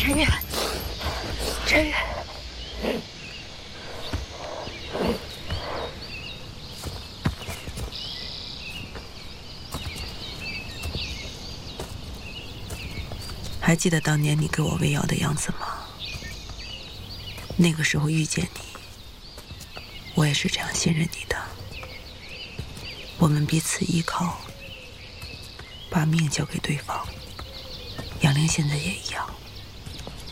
陈月，陈月， 还记得当年你给我喂药的样子吗？那个时候遇见你，我也是这样信任你的。我们彼此依靠，把命交给对方。杨玲现在也一样。